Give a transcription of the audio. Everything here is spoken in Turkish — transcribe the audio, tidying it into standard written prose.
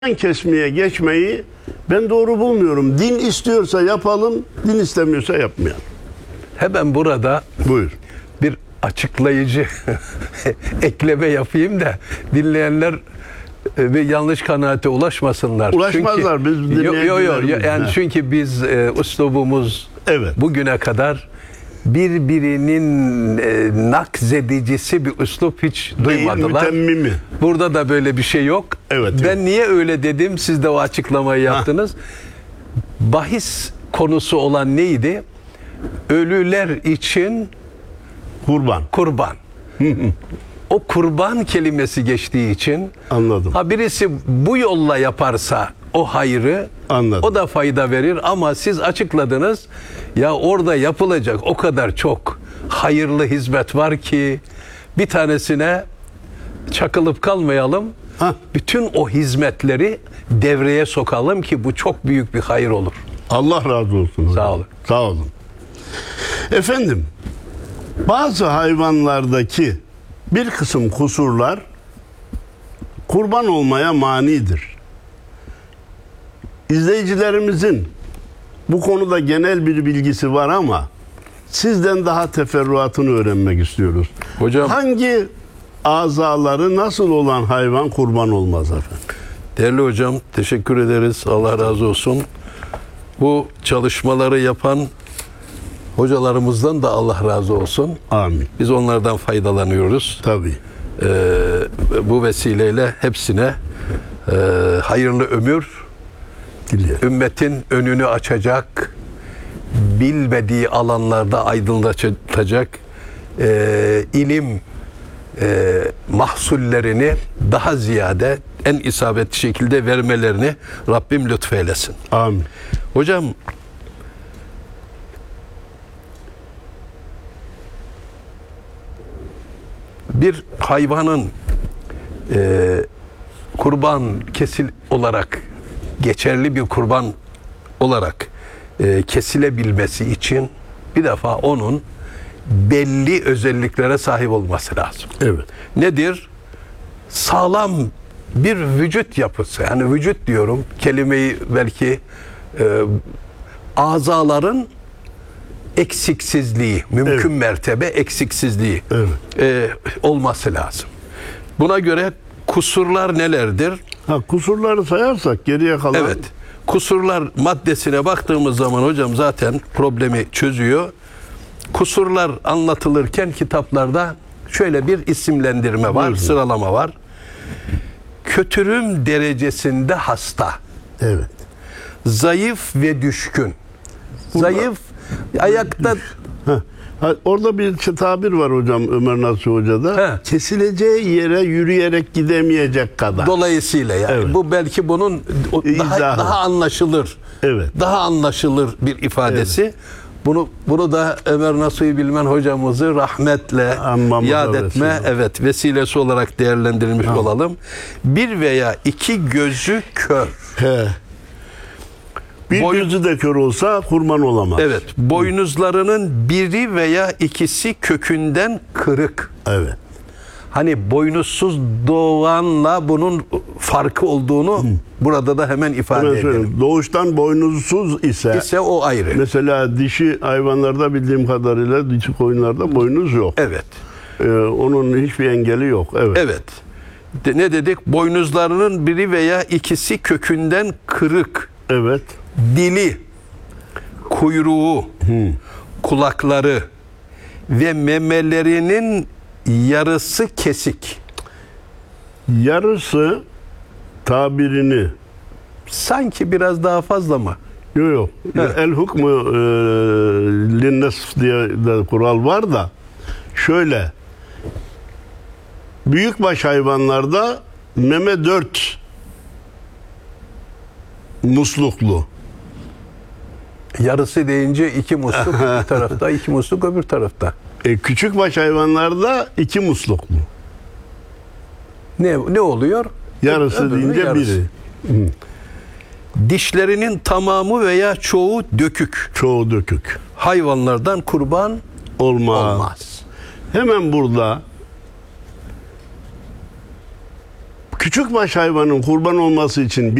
kesmeye geçmeyi ben doğru bulmuyorum. Din istiyorsa yapalım, din istemiyorsa yapmayalım. Hemen burada Buyur. bir açıklayıcı ekleme yapayım da dinleyenler bir yanlış kanaate ulaşmasınlar. Ulaşmazlar, çünkü, biz dinleyicilerimiz. yani çünkü biz üslubumuz Evet. bugüne kadar birbirinin nakzedicisi bir üslup hiç duymadılar. Mütemmimi. Burada da böyle bir şey yok. Evet, ben yok. niye öyle dedim? Siz de o açıklamayı yaptınız. Bahis konusu olan neydi? Ölüler için kurban. O kurban kelimesi geçtiği için Anladım. birisi bu yolla yaparsa o hayrı, Anladım. o da fayda verir, ama siz açıkladınız ya, orada yapılacak o kadar çok hayırlı hizmet var ki bir tanesine çakılıp kalmayalım. Bütün o hizmetleri devreye sokalım ki bu çok büyük bir hayır olur. Allah razı olsun. Sağ olun. Sağ olun. Efendim, bazı hayvanlardaki bir kısım kusurlar kurban olmaya manidir. İzleyicilerimizin bu konuda genel bir bilgisi var ama sizden daha teferruatını öğrenmek istiyoruz. Hocam, hangi azaları nasıl olan hayvan kurban olmaz efendim? değerli hocam, teşekkür ederiz. Allah razı olsun. Bu çalışmaları yapan hocalarımızdan da Allah razı olsun. Amin. Biz onlardan faydalanıyoruz. Tabii. Bu vesileyle hepsine hayırlı ömür, ümmetin önünü açacak, bilmediği alanlarda aydınlatacak ilim mahsullerini daha ziyade en isabetli şekilde vermelerini Rabbim lütfeylesin. Amin. Hocam, bir hayvanın kurban kesil olarak, geçerli bir kurban olarak kesilebilmesi için bir defa onun belli özelliklere sahip olması lazım. Evet. Nedir? Sağlam bir vücut yapısı. Yani vücut diyorum, kelimeyi belki azaların eksiksizliği, mümkün mertebe eksiksizliği olması lazım. Buna göre kusurlar nelerdir? Kusurları sayarsak geriye kalan... Evet. Kusurlar maddesine baktığımız zaman hocam zaten problemi çözüyor. Kusurlar anlatılırken kitaplarda şöyle bir isimlendirme var, sıralama var. Kötürüm derecesinde hasta. Evet. Zayıf ve düşkün. Zayıf, ayakta... Orada bir tabir var hocam Ömer Nasuh Hoca'da. Kesileceği yere yürüyerek gidemeyecek kadar. Dolayısıyla yani bu belki bunun daha anlaşılır. Evet. Daha anlaşılır bir ifadesi. Evet. Bunu da Ömer Nasuh'u Bilmen hocamızı rahmetle yad etme vesilesi olarak değerlendirilmiş olalım. Bir veya iki gözü kör. Bir gözü de kör olsa kurban olamaz. Evet. Boynuzlarının biri veya ikisi kökünden kırık. Evet. Hani boynuzsuz doğanla bunun farkı olduğunu burada da hemen ifade edelim. Doğuştan boynuzsuz ise o ayrı. Mesela dişi hayvanlarda bildiğim kadarıyla dişi koyunlarda boynuz yok. Evet. Onun hiçbir engeli yok. Evet. Evet. Ne dedik? Boynuzlarının biri veya ikisi kökünden kırık. Evet. Dili, kuyruğu, kulakları ve memelerinin yarısı kesik. Yarısı tabirini sanki biraz daha fazla mı? Yok. El hukmu linnesf diye de kural var da şöyle, büyükbaş hayvanlarda meme 4 musluklu. Yarısı deyince 2 musluk bir tarafta, 2 musluk öbür tarafta. Küçükbaş hayvanlarda 2 musluklu. Ne oluyor? Yarısı deyince yarısı. Biri. Dişlerinin tamamı veya çoğu dökük. Çoğu dökük. Hayvanlardan kurban olmaz. Hemen burada küçükbaş hayvanın kurban olması için